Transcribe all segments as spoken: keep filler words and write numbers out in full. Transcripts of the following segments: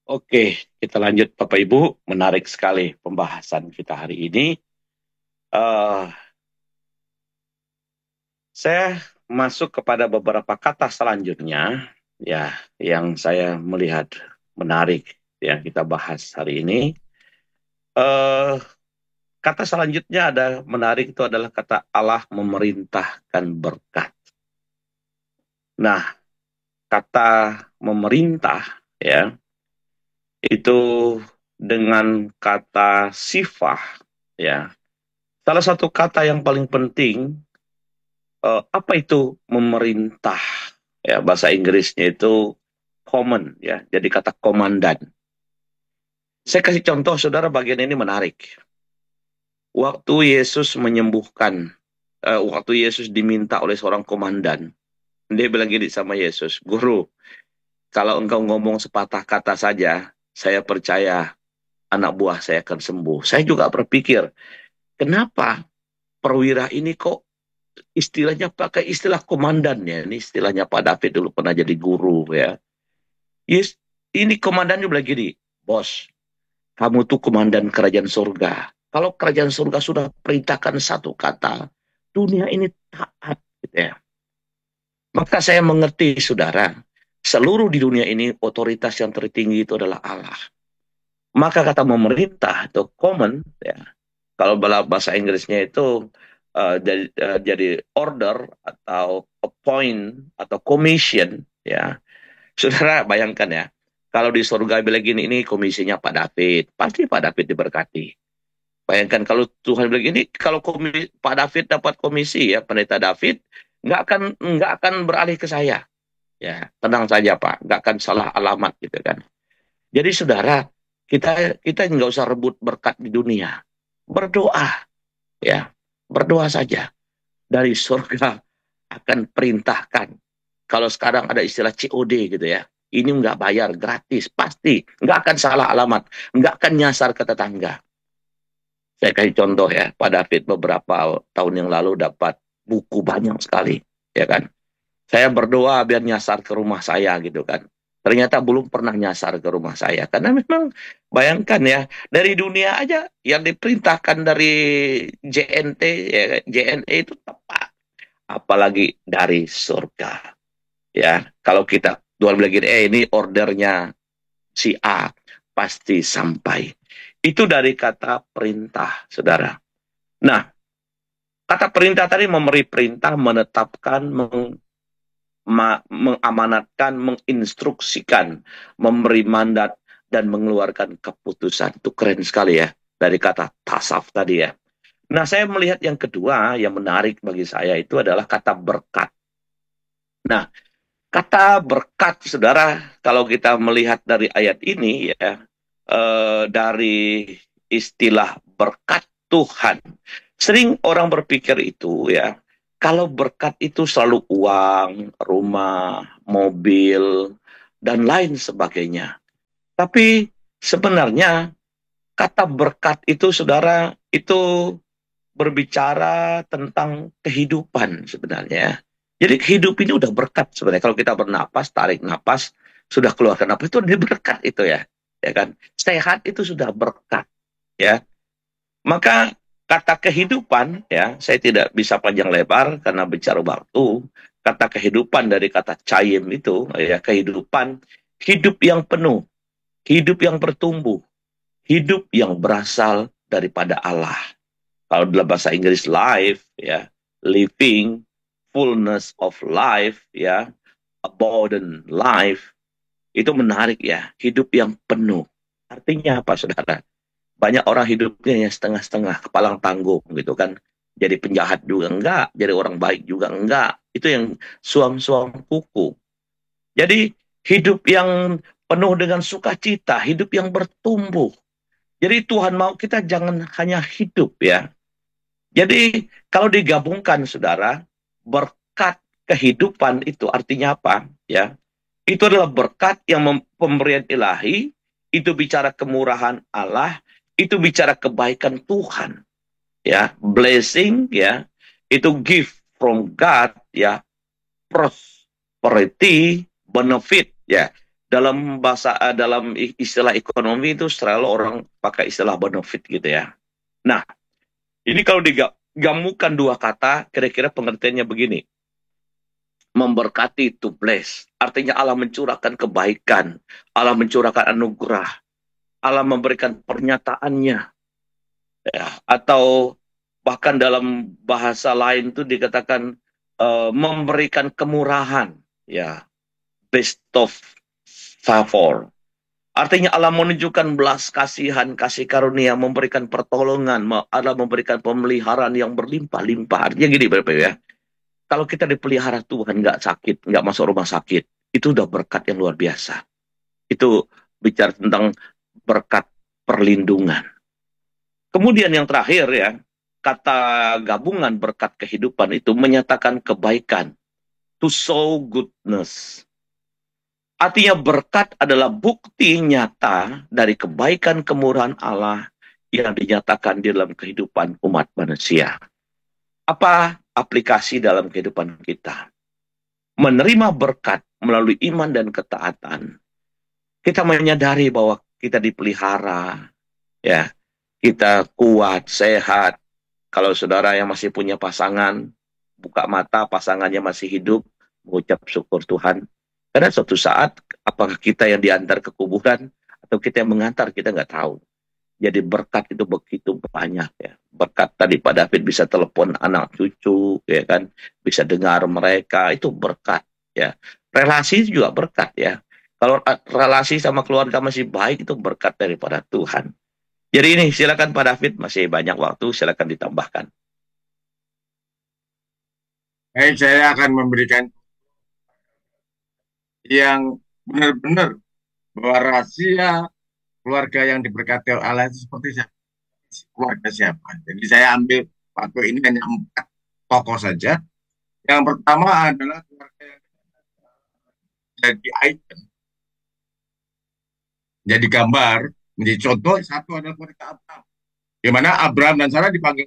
Oke, kita lanjut Bapak Ibu. Menarik sekali pembahasan kita hari ini. Eh, saya masuk kepada beberapa kata selanjutnya, ya, yang saya melihat menarik yang kita bahas hari ini. Eh, Kata selanjutnya ada menarik itu adalah kata Allah memerintahkan berkat. Nah, kata memerintah ya itu dengan kata sifah ya. Salah satu kata yang paling penting, eh, apa itu memerintah? Ya, bahasa Inggrisnya itu command ya. Jadi kata komandan. Saya kasih contoh saudara, bagian ini menarik. Waktu Yesus menyembuhkan, eh, waktu Yesus diminta oleh seorang komandan, dia bilang gini sama Yesus, Guru, kalau engkau ngomong sepatah kata saja, saya percaya anak buah saya akan sembuh. Saya juga berpikir, kenapa perwira ini kok istilahnya pakai istilah komandan ya. Ini istilahnya Pak David dulu pernah jadi guru ya. Yes, ini komandannya bilang gini, bos, kamu tuh komandan kerajaan surga. Kalau kerajaan surga sudah perintahkan satu kata, dunia ini taat gitu ya. Maka saya mengerti saudara, seluruh di dunia ini otoritas yang tertinggi itu adalah Allah. Maka kata memerintah atau command ya, kalau bahasa Inggrisnya itu uh, jadi, uh, jadi order atau appoint atau commission ya. Saudara bayangkan ya, kalau di surga bilang gini, ini komisinya Pak David, pasti Pak David diberkati. Bayangkan kalau Tuhan bilang gini, kalau komisi, Pak David dapat komisi ya, pendeta David, nggak akan nggak akan beralih ke saya. Ya, tenang saja Pak, nggak akan salah alamat gitu kan. Jadi saudara, kita kita nggak usah rebut berkat di dunia, berdoa ya, berdoa saja dari surga akan perintahkan. Kalau sekarang ada istilah C O D gitu ya, ini nggak bayar, gratis, pasti. Nggak akan salah alamat, nggak akan nyasar ke tetangga. Saya kasih contoh ya, Pak David beberapa tahun yang lalu dapat buku banyak sekali, ya kan. Saya berdoa biar nyasar ke rumah saya gitu kan. Ternyata belum pernah nyasar ke rumah saya. Karena memang bayangkan ya, dari dunia aja yang diperintahkan dari J N T, ya, kan, J N E itu tepat. Apalagi dari surga. Ya, kalau kita Tuhan bilang gini, eh ini ordernya si A, pasti sampai. Itu dari kata perintah, saudara. Nah, kata perintah tadi memberi perintah, menetapkan, meng, ma, mengamanatkan, menginstruksikan, memberi mandat, dan mengeluarkan keputusan. Itu keren sekali ya, dari kata tasaf tadi ya. Nah, saya melihat yang kedua, yang menarik bagi saya itu adalah kata berkat. Nah, kata berkat, saudara, kalau kita melihat dari ayat ini ya, eh, dari istilah berkat Tuhan. Sering orang berpikir itu ya, kalau berkat itu selalu uang, rumah, mobil, dan lain sebagainya. Tapi sebenarnya kata berkat itu, saudara, itu berbicara tentang kehidupan sebenarnya. Jadi hidup ini udah berkat sebenarnya. Kalau kita bernapas, tarik napas, sudah keluarkan napas, itu udah berkat itu ya. Ya kan? Sehat itu sudah berkat ya. Maka kata kehidupan ya, saya tidak bisa panjang lebar karena bicara waktu. Kata kehidupan dari kata cayim itu ya, kehidupan, hidup yang penuh, hidup yang bertumbuh, hidup yang berasal daripada Allah. Kalau dalam bahasa Inggris life ya, living, fullness of life ya, abundant life, itu menarik ya, hidup yang penuh. Artinya apa saudara? Banyak orang hidupnya yang setengah-setengah, kepalang tanggung gitu kan. Jadi penjahat juga enggak, jadi orang baik juga enggak. Itu yang suam-suam kuku. Jadi hidup yang penuh dengan sukacita, hidup yang bertumbuh. Jadi Tuhan mau kita jangan hanya hidup ya. Jadi kalau digabungkan saudara, berkat kehidupan itu artinya apa? Ya, itu adalah berkat yang mem- pemberian ilahi, itu bicara kemurahan Allah, itu bicara kebaikan Tuhan. Ya, blessing ya, itu gift from God ya, prosperity, benefit ya. dalam bahasa eh, dalam i- istilah ekonomi itu selalu orang pakai istilah benefit gitu ya. Nah, ini kalau digamukan dua kata, kira-kira pengertiannya begini. Memberkati to bless. Artinya Allah mencurahkan kebaikan, Allah mencurahkan anugerah, Allah memberikan pernyataannya, ya. Atau bahkan dalam bahasa lain itu dikatakan eh, memberikan kemurahan, ya, best of favor. Artinya Allah menunjukkan belas kasihan, kasih karunia, memberikan pertolongan, Allah memberikan pemeliharaan yang berlimpah-limpah. Artinya gini, Bapak ya, kalau kita dipelihara Tuhan, nggak sakit, nggak masuk rumah sakit, itu udah berkat yang luar biasa. Itu bicara tentang berkat perlindungan. Kemudian yang terakhir ya, kata gabungan berkat kehidupan itu menyatakan kebaikan, to show goodness. Artinya berkat adalah bukti nyata dari kebaikan kemurahan Allah yang dinyatakan di dalam kehidupan umat manusia. Apa aplikasi dalam kehidupan kita? Menerima berkat melalui iman dan ketaatan. Kita menyadari bahwa kita dipelihara, ya, kita kuat, sehat. Kalau saudara yang masih punya pasangan, buka mata pasangannya masih hidup, mengucap syukur Tuhan. Karena suatu saat, apakah kita yang diantar ke kuburan, atau kita yang mengantar, kita nggak tahu. Jadi berkat itu begitu banyak ya. Berkat tadi Pak David bisa telepon anak cucu, ya kan, bisa dengar mereka, itu berkat ya. Relasi juga berkat ya. Kalau relasi sama keluarga masih baik, itu berkat daripada Tuhan. Jadi ini silakan Pak David, masih banyak waktu, silakan ditambahkan. Baik, saya akan memberikan yang benar-benar bahwa rahasia keluarga yang diberkati oleh Allah itu seperti siapa? Keluarga siapa? Jadi saya ambil waktu ini hanya empat tokoh saja. Yang pertama adalah keluarga yang jadi icon, jadi gambar, menjadi contoh. Satu adalah keluarga Abraham, di mana Abraham dan Sarah dipanggil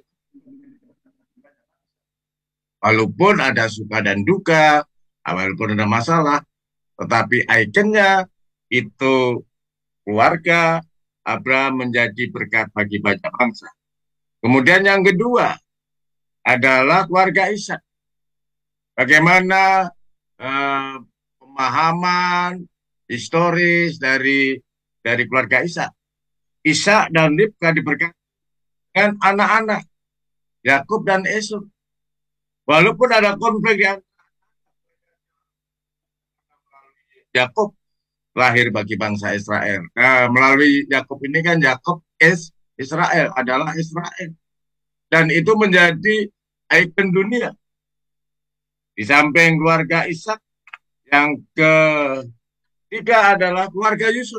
walaupun ada suka dan duka, walaupun ada masalah, tetapi ikonnya itu keluarga Abraham menjadi berkat bagi banyak bangsa. Kemudian yang kedua adalah keluarga Ishak. Bagaimana eh, pemahaman historis dari dari keluarga Ishak. Ishak dan Ribka diberkati dengan anak-anak Yakub dan Esau. Walaupun ada konflik yang Yakub lahir bagi bangsa Israel. Nah, melalui Yakub ini kan Yakub es Israel adalah Israel dan itu menjadi ikon dunia. Di samping keluarga Ishak, yang ketiga adalah keluarga Yusuf,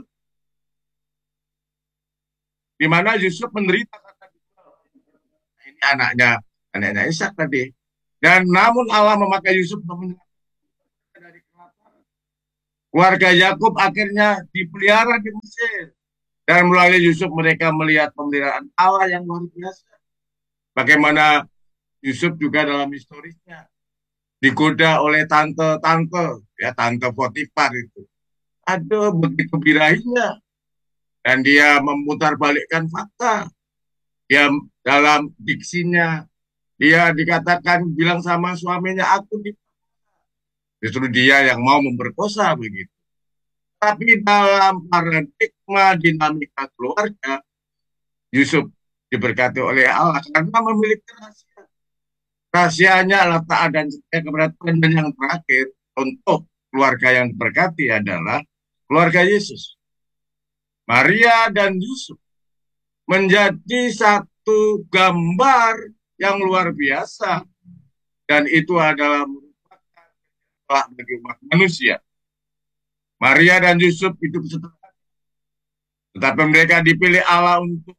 di mana Yusuf menderita ini anaknya anaknya Ishak tadi. Dan namun Allah memakai Yusuf untuk dari keluarga Yakub akhirnya dipelihara di Mesir. Dan melalui Yusuf mereka melihat pemeliharaan Allah yang luar biasa. Bagaimana Yusuf juga dalam historisnya digoda oleh tante-tante, ya tante Potifar itu. Aduh, begitu birahinya. Dan dia memutarbalikkan fakta. Dia dalam diksinya, dia dikatakan bilang sama suaminya, aku di justru dia yang mau memperkosa begitu. Tapi dalam paradigma dinamika keluarga, Yusuf diberkati oleh Allah karena memiliki rahasia. Rahasianya adalah taat dan setia kepada Tuhan. Dan yang terakhir, untuk keluarga yang diberkati adalah keluarga Yesus. Maria dan Yusuf menjadi satu gambar yang luar biasa. Dan itu adalah merupakan bagi umat manusia. Maria dan Yusuf hidup setelah, tetapi mereka dipilih Allah untuk,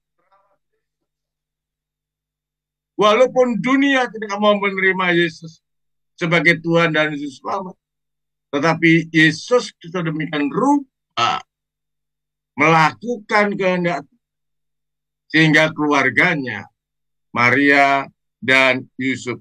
walaupun dunia tidak mau menerima Yesus sebagai Tuhan dan Yesus selamat, tetapi Yesus sedemikian rupa melakukan kehendak sehingga keluarganya Maria dan Yusuf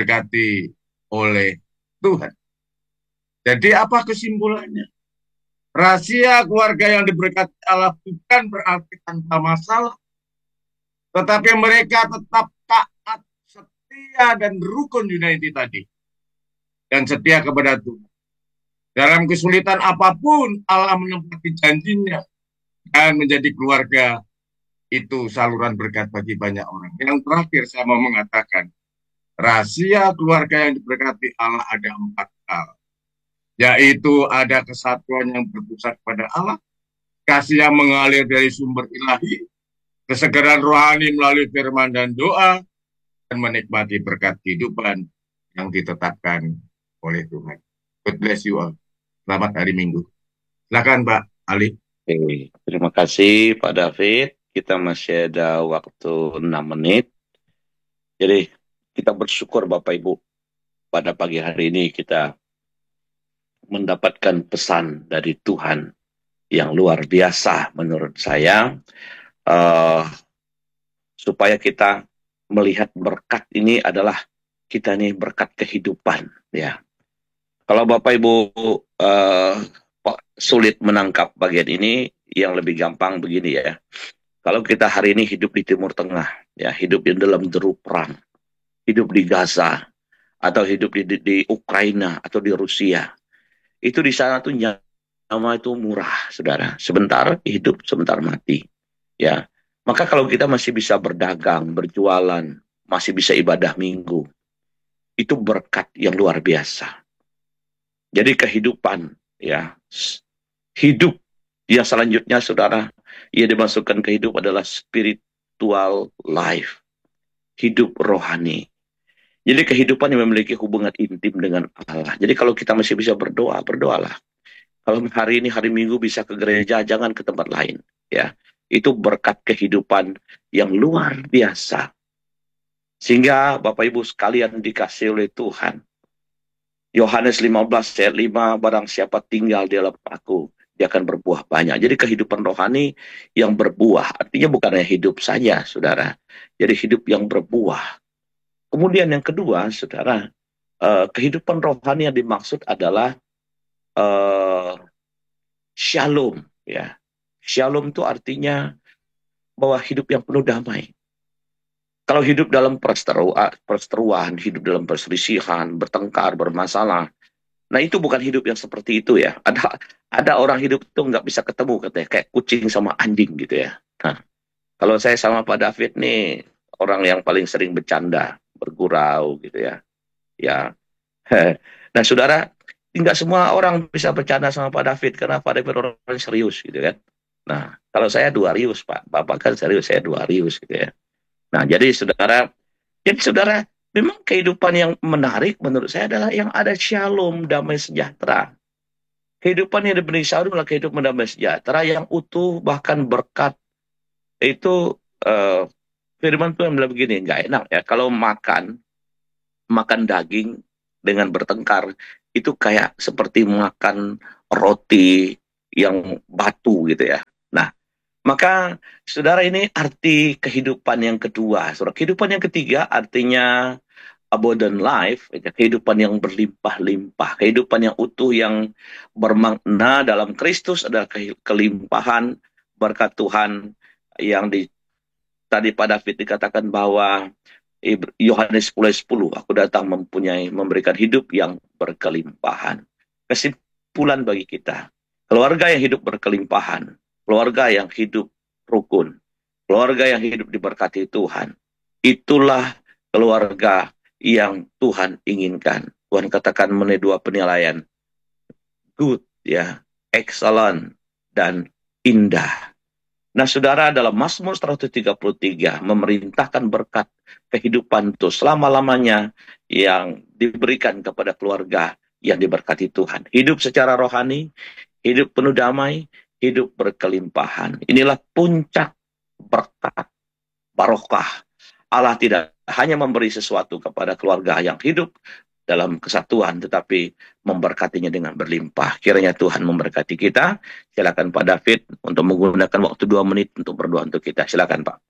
diberkati oleh Tuhan. Jadi apa kesimpulannya? Rahasia keluarga yang diberkati Allah bukan berarti tanpa masalah, tetapi mereka tetap taat, setia, dan rukun unity tadi. Dan setia kepada Tuhan. Dalam kesulitan apapun, Allah menempati janjinya dan menjadi keluarga itu saluran berkat bagi banyak orang. Yang terakhir saya mau mengatakan, rahasia keluarga yang diberkati Allah ada empat hal. Yaitu ada kesatuan yang berpusat pada Allah, kasih yang mengalir dari sumber ilahi, kesegaran rohani melalui firman dan doa, dan menikmati berkat kehidupan yang ditetapkan oleh Tuhan. God bless you all. Selamat hari Minggu. Silakan Pak Ali. Oke, terima kasih Pak David. Kita masih ada waktu enam menit. Jadi kita bersyukur Bapak Ibu, pada pagi hari ini kita mendapatkan pesan dari Tuhan yang luar biasa menurut saya, uh, supaya kita melihat berkat ini adalah kita nih berkat kehidupan, ya. Kalau Bapak Ibu uh, sulit menangkap bagian ini, yang lebih gampang begini ya. Kalau kita hari ini hidup di Timur Tengah, ya, hidup di dalam deru perang, hidup di Gaza, atau hidup di, di, di Ukraina atau di Rusia, itu di sana tuh nyawa itu murah, saudara. Sebentar hidup, sebentar mati, ya. Maka kalau kita masih bisa berdagang, berjualan, masih bisa ibadah minggu, itu berkat yang luar biasa. Jadi kehidupan, ya, hidup yang selanjutnya, saudara, ia dimasukkan ke hidup adalah spiritual life, hidup rohani. Jadi kehidupan yang memiliki hubungan intim dengan Allah. Jadi kalau kita masih bisa berdoa, berdoalah. Kalau hari ini hari Minggu bisa ke gereja, jangan ke tempat lain, ya. Itu berkat kehidupan yang luar biasa. Sehingga Bapak Ibu sekalian dikasih oleh Tuhan. Yohanes lima belas ayat lima, barang siapa tinggal di dalam aku, dia akan berbuah banyak. Jadi kehidupan rohani yang berbuah, artinya bukan hanya hidup saja, saudara. Jadi hidup yang berbuah. Kemudian yang kedua, saudara, uh, kehidupan rohani yang dimaksud adalah uh, shalom, ya. Shalom itu artinya bahwa hidup yang penuh damai. Kalau hidup dalam perseteruan, perseteruan, hidup dalam perselisihan, bertengkar, bermasalah, nah itu bukan hidup yang seperti itu ya. Ada ada orang hidup itu nggak bisa ketemu katanya, kayak kucing sama anjing gitu ya. Nah, kalau saya sama Pak David nih orang yang paling sering bercanda, bergurau gitu ya. Ya. Nah, saudara, nggak semua orang bisa bercanda sama Pak David karena Pak David orang serius gitu kan. Nah, kalau saya dua rius Pak, Bapak kan serius, saya dua rius gitu ya. Nah, jadi saudara, jadi saudara, memang kehidupan yang menarik menurut saya adalah yang ada shalom, damai sejahtera. Kehidupan yang diberi shalom adalah kehidupan damai sejahtera yang utuh, bahkan berkat. Itu uh, firman Tuhan bilang begini, nggak enak ya, kalau makan, makan daging dengan bertengkar, itu kayak seperti makan roti yang batu gitu ya. Nah, maka saudara, ini arti kehidupan yang kedua. Saudara, kehidupan yang ketiga artinya abundant life, kehidupan yang berlimpah-limpah, kehidupan yang utuh yang bermakna dalam Kristus adalah kelimpahan berkat Tuhan yang di tadi pada David dikatakan bahwa Yohanes sepuluh ayat sepuluh, aku datang mempunyai memberikan hidup yang berkelimpahan. Kesimpulan bagi kita, keluarga yang hidup berkelimpahan, keluarga yang hidup rukun, keluarga yang hidup diberkati Tuhan, itulah keluarga yang Tuhan inginkan. Tuhan katakan mengenai dua penilaian, good, ya, excellent, dan indah. Nah, saudara, dalam Mazmur seratus tiga puluh tiga memerintahkan berkat kehidupan itu selama-lamanya yang diberikan kepada keluarga yang diberkati Tuhan. Hidup secara rohani, hidup penuh damai, hidup berkelimpahan. Inilah puncak berkat, barokah. Allah tidak hanya memberi sesuatu kepada keluarga yang hidup dalam kesatuan, tetapi memberkatinya dengan berlimpah. Kiranya Tuhan memberkati kita. Silakan Pak David untuk menggunakan waktu dua menit untuk berdoa untuk kita. Silakan Pak.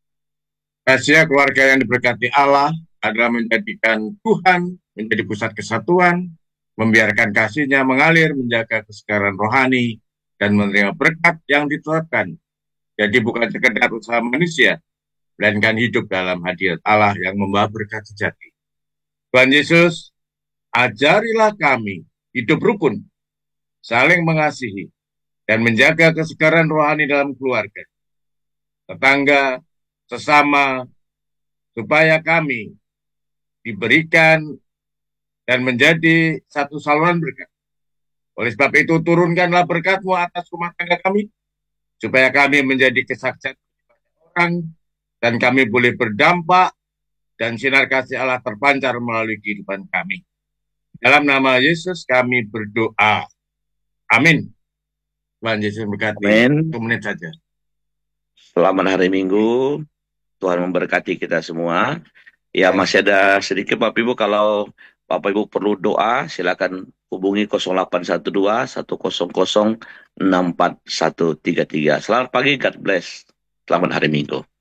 Rahasia keluarga yang diberkati Allah adalah menjadikan Tuhan menjadi pusat kesatuan, membiarkan kasih-Nya mengalir, menjaga kesegaran rohani, dan menerima berkat yang ditetapkan. Jadi bukan sekedar usaha manusia, melainkan hidup dalam hadirat Allah yang membawa berkat sejati. Tuhan Yesus, ajarilah kami hidup rukun, saling mengasihi, dan menjaga kesegaran rohani dalam keluarga, tetangga, sesama, supaya kami diberikan dan menjadi satu saluran berkat. Oleh sebab itu, turunkanlah berkat-Mu atas rumah tangga kami, supaya kami menjadi kesaksian orang, dan kami boleh berdampak, dan sinar kasih Allah terpancar melalui kehidupan kami. Dalam nama Yesus kami berdoa. Amin. Tuhan Yesus berkati. Amin. Satu menit saja. Selamat hari Minggu. Tuhan memberkati kita semua. Ya, masih ada sedikit Bapak Ibu, kalau Bapak Ibu perlu doa, silakan hubungi nol delapan satu dua satu nol nol enam empat satu tiga tiga. Selamat pagi, God bless. Selamat hari Minggu.